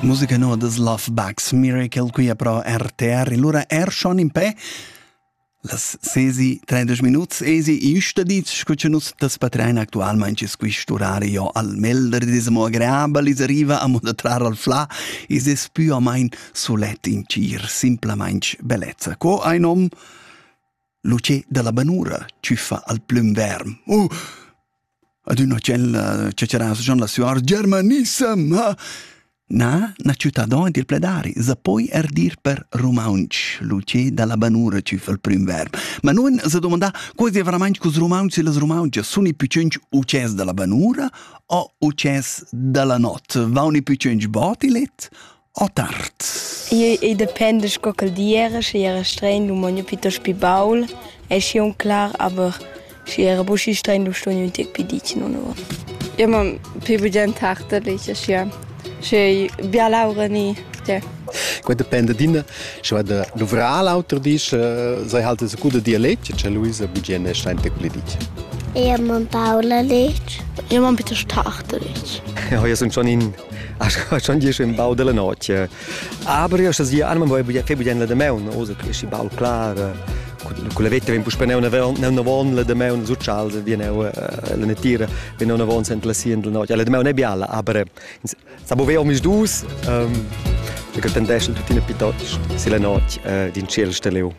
Musica no des Lovebacks Miracle qui a pro RTR. Allora schon in pe las 6:30 minuts esi justa dit scuccianus das patrein actualmente questo orario al melder di mo agreabile is arriva a modetrar al fla is es più o mein solet in cir simplemente bellezza co ein nom luce della banura ciuffa al plum verm ad una c'era John la suor germanissima na cittadino del pledari, se poi dir per romanci, luce dalla banura ci fa il primo verbo. Ma non si domanda cosa veramente cos romanci e le romanci sono i piccenti ucces della banura o ucces della notte? Vanno i piccenti botilet o tard? E depende sco che diere, se era streng, du mogno pito spibaul, è schon klar, aber se era buschi streng, du sto un tic pidici non ho. Ja, ma più gente tartelig, ja. C'è via Laura ni. Qua dipende d'ina, se vada l'ovrale autor dice, sei halt se cuda dialetto, c'è Luisa Bugene stente quelli dice. Io man Paula Lecce. Io man Peter Starterlich. Ja, io sono schon in Bau della notte. Aber io sto sia anche voi fai bugene da me, osa che si bau clar. Con la vetta vem puspene una von da me una sociale viene la netira viene una von sent la sien la notte. La da me non è biala, aber sabo veo mis dus perché tendesce tutti ne pitots se la notte din cielo steleu.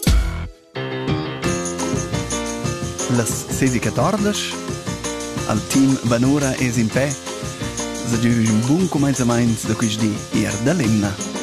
Las 6:14 al team Banura es in pe. Se giù un buon comensamento da questi di Erdalemna.